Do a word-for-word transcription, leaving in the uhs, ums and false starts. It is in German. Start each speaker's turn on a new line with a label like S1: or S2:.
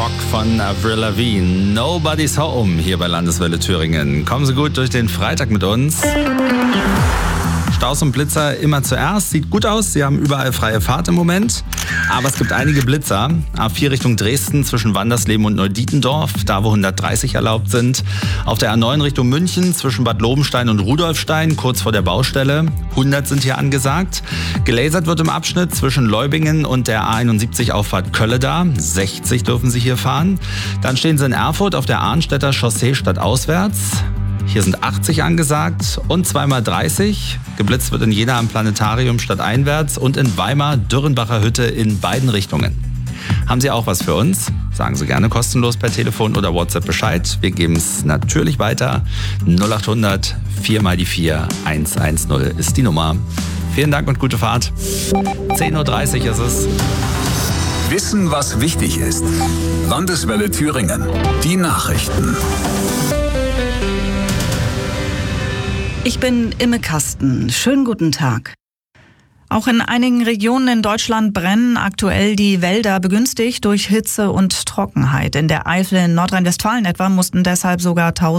S1: Rock von Avril Lavigne. Nobody's Home hier bei Landeswelle Thüringen. Kommen Sie gut durch den Freitag mit uns. Staus und Blitzer immer zuerst. Sieht gut aus, Sie haben überall freie Fahrt im Moment. Aber es gibt einige Blitzer. A vier Richtung Dresden zwischen Wandersleben und Neudietendorf, da wo hundertdreißig erlaubt sind. Auf der A neun Richtung München zwischen Bad Lobenstein und Rudolfstein, kurz vor der Baustelle. hundert sind hier angesagt. Gelasert wird im Abschnitt zwischen Leubingen und der A einundsiebzig Auffahrt Kölleda. sechzig dürfen Sie hier fahren. Dann stehen Sie in Erfurt auf der Arnstädter Chaussee stadtauswärts. Hier sind achtzig angesagt und zweimal dreißig. Geblitzt wird in Jena am Planetarium stadteinwärts und in Weimar Dürrenbacher Hütte in beiden Richtungen. Haben Sie auch was für uns? Sagen Sie gerne kostenlos per Telefon oder WhatsApp Bescheid. Wir geben es natürlich weiter. null acht hundert vier mal die vier hundertzehn ist die Nummer. Vielen Dank und gute Fahrt. zehn Uhr dreißig ist es.
S2: Wissen, was wichtig ist. Landeswelle Thüringen. Die Nachrichten.
S3: Ich bin Imme Kasten. Schönen guten Tag. Auch in einigen Regionen in Deutschland brennen aktuell die Wälder, begünstigt durch Hitze und Trockenheit. In der Eifel in Nordrhein-Westfalen etwa mussten deshalb sogar tausend